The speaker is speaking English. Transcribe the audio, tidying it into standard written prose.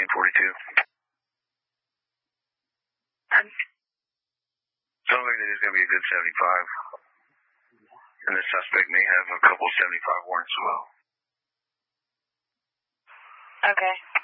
1042. Sounds like that is going to be a good 75. And the suspect may have a couple 75 warrants as well. Okay.